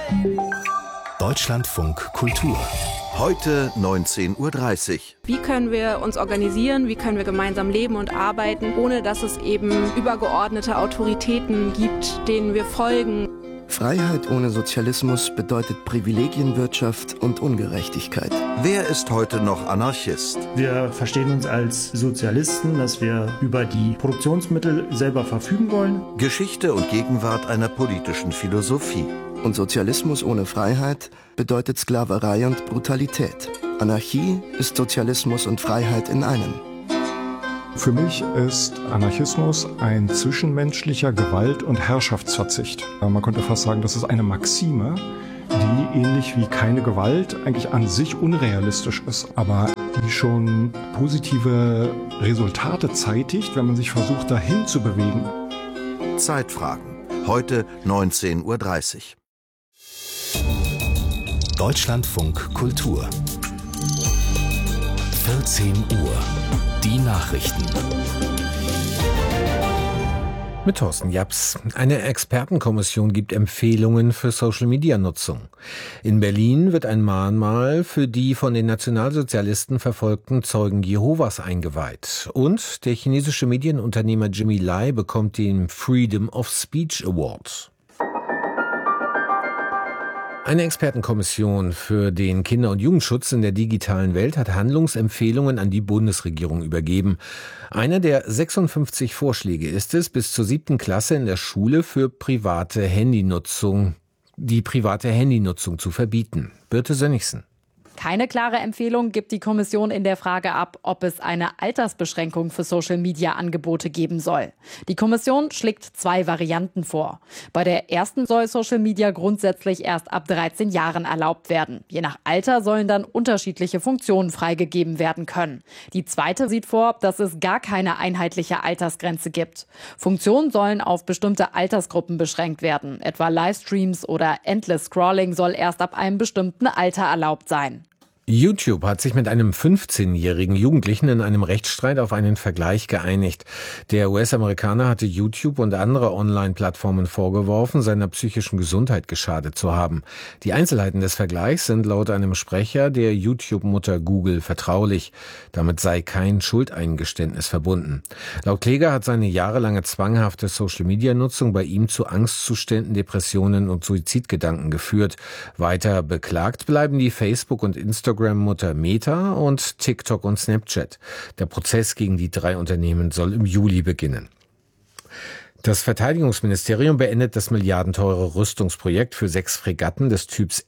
Deutschlandfunk Kultur. Heute 19:30 Uhr. Wie können wir uns organisieren, wie können wir gemeinsam leben und arbeiten, ohne dass es eben übergeordnete Autoritäten gibt, denen wir folgen. Freiheit ohne Sozialismus bedeutet Privilegienwirtschaft und Ungerechtigkeit. Wer ist heute noch Anarchist? Wir verstehen uns als Sozialisten, dass wir über die Produktionsmittel selber verfügen wollen. Geschichte und Gegenwart einer politischen Philosophie. Und Sozialismus ohne Freiheit bedeutet Sklaverei und Brutalität. Anarchie ist Sozialismus und Freiheit in einem. Für mich ist Anarchismus ein zwischenmenschlicher Gewalt- und Herrschaftsverzicht. Man könnte fast sagen, das ist eine Maxime, die ähnlich wie keine Gewalt eigentlich an sich unrealistisch ist, aber die schon positive Resultate zeitigt, wenn man sich versucht, dahin zu bewegen. Zeitfragen. Heute 19:30 Uhr. Deutschlandfunk Kultur. 14 Uhr. Die Nachrichten. Mit Thorsten Japs. Eine Expertenkommission gibt Empfehlungen für Social-Media-Nutzung. In Berlin wird ein Mahnmal für die von den Nationalsozialisten verfolgten Zeugen Jehovas eingeweiht. Und der chinesische Medienunternehmer Jimmy Lai bekommt den Freedom of Speech Award. Eine Expertenkommission für den Kinder- und Jugendschutz in der digitalen Welt hat Handlungsempfehlungen an die Bundesregierung übergeben. Einer der 56 Vorschläge ist es, bis zur 7. Klasse in der Schule die private Handynutzung zu verbieten. Birte Sönnigsen. Keine klare Empfehlung gibt die Kommission in der Frage ab, ob es eine Altersbeschränkung für Social-Media-Angebote geben soll. Die Kommission schlägt 2 Varianten vor. Bei der ersten soll Social-Media grundsätzlich erst ab 13 Jahren erlaubt werden. Je nach Alter sollen dann unterschiedliche Funktionen freigegeben werden können. Die zweite sieht vor, dass es gar keine einheitliche Altersgrenze gibt. Funktionen sollen auf bestimmte Altersgruppen beschränkt werden. Etwa Livestreams oder Endless Scrolling soll erst ab einem bestimmten Alter erlaubt sein. YouTube hat sich mit einem 15-jährigen Jugendlichen in einem Rechtsstreit auf einen Vergleich geeinigt. Der US-Amerikaner hatte YouTube und andere Online-Plattformen vorgeworfen, seiner psychischen Gesundheit geschadet zu haben. Die Einzelheiten des Vergleichs sind laut einem Sprecher der YouTube-Mutter Google vertraulich. Damit sei kein Schuldeingeständnis verbunden. Laut Kläger hat seine jahrelange zwanghafte Social-Media-Nutzung bei ihm zu Angstzuständen, Depressionen und Suizidgedanken geführt. Weiter beklagt bleiben die Facebook- und Instagram-Mutter Meta und TikTok und Snapchat. Der Prozess gegen die 3 Unternehmen soll im Juli beginnen. Das Verteidigungsministerium beendet das milliardenteure Rüstungsprojekt für 6 Fregatten des Typs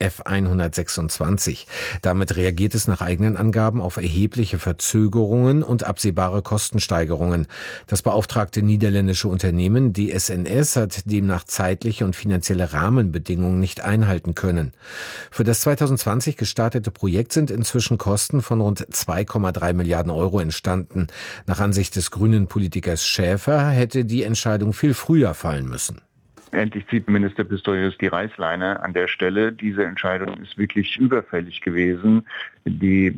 F-126. Damit reagiert es nach eigenen Angaben auf erhebliche Verzögerungen und absehbare Kostensteigerungen. Das beauftragte niederländische Unternehmen DSNS hat demnach zeitliche und finanzielle Rahmenbedingungen nicht einhalten können. Für das 2020 gestartete Projekt sind inzwischen Kosten von rund 2,3 Milliarden Euro entstanden. Nach Ansicht des grünen Politikers Schäfer hätte die Entscheidung viel früher fallen müssen. Endlich zieht Minister Pistorius die Reißleine an der Stelle. Diese Entscheidung ist wirklich überfällig gewesen. Die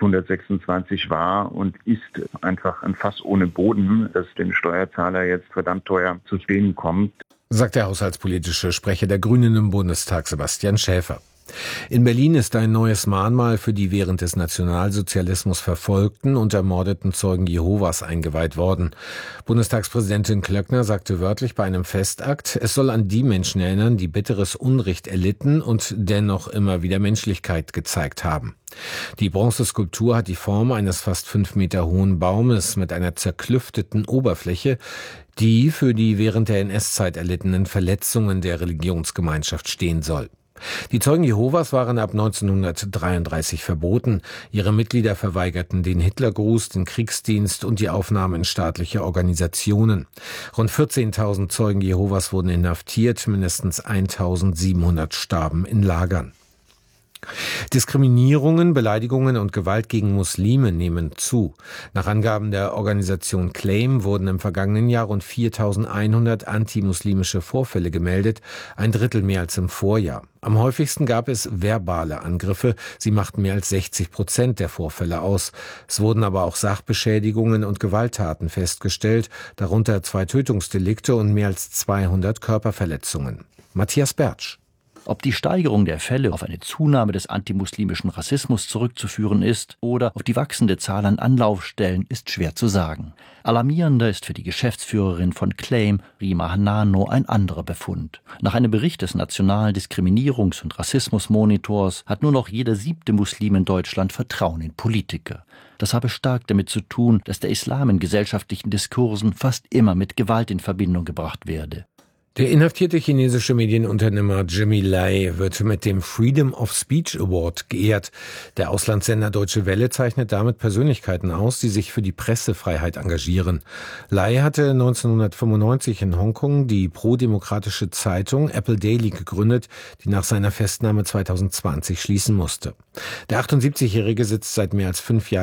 F-126 war und ist einfach ein Fass ohne Boden, das den Steuerzahler jetzt verdammt teuer zu stehen kommt, sagt der haushaltspolitische Sprecher der Grünen im Bundestag, Sebastian Schäfer. In Berlin ist ein neues Mahnmal für die während des Nationalsozialismus verfolgten und ermordeten Zeugen Jehovas eingeweiht worden. Bundestagspräsidentin Klöckner sagte wörtlich bei einem Festakt, es soll an die Menschen erinnern, die bitteres Unrecht erlitten und dennoch immer wieder Menschlichkeit gezeigt haben. Die Bronzeskulptur hat die Form eines fast 5 Meter hohen Baumes mit einer zerklüfteten Oberfläche, die für die während der NS-Zeit erlittenen Verletzungen der Religionsgemeinschaft stehen soll. Die Zeugen Jehovas waren ab 1933 verboten. Ihre Mitglieder verweigerten den Hitlergruß, den Kriegsdienst und die Aufnahme in staatliche Organisationen. Rund 14.000 Zeugen Jehovas wurden inhaftiert, mindestens 1.700 starben in Lagern. Diskriminierungen, Beleidigungen und Gewalt gegen Muslime nehmen zu. Nach Angaben der Organisation Claim wurden im vergangenen Jahr rund 4.100 antimuslimische Vorfälle gemeldet, ein Drittel mehr als im Vorjahr. Am häufigsten gab es verbale Angriffe, sie machten mehr als 60% der Vorfälle aus. Es wurden aber auch Sachbeschädigungen und Gewalttaten festgestellt, darunter 2 Tötungsdelikte und mehr als 200 Körperverletzungen. Matthias Bertsch. Ob die Steigerung der Fälle auf eine Zunahme des antimuslimischen Rassismus zurückzuführen ist oder auf die wachsende Zahl an Anlaufstellen, ist schwer zu sagen. Alarmierender ist für die Geschäftsführerin von Claim, Rima Hanano, ein anderer Befund. Nach einem Bericht des Nationalen Diskriminierungs- und Rassismusmonitors hat nur noch jeder 7. Muslim in Deutschland Vertrauen in Politiker. Das habe stark damit zu tun, dass der Islam in gesellschaftlichen Diskursen fast immer mit Gewalt in Verbindung gebracht werde. Der inhaftierte chinesische Medienunternehmer Jimmy Lai wird mit dem Freedom of Speech Award geehrt. Der Auslandssender Deutsche Welle zeichnet damit Persönlichkeiten aus, die sich für die Pressefreiheit engagieren. Lai hatte 1995 in Hongkong die prodemokratische Zeitung Apple Daily gegründet, die nach seiner Festnahme 2020 schließen musste. Der 78-Jährige sitzt seit mehr als 5 Jahren